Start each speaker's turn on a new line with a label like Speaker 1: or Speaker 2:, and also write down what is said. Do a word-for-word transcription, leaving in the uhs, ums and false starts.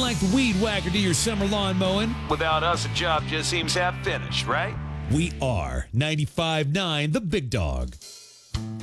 Speaker 1: like the weed whacker to your summer lawn mowing?
Speaker 2: Without us, a job just seems half finished, right?
Speaker 1: We are ninety-five point nine The Big Dog.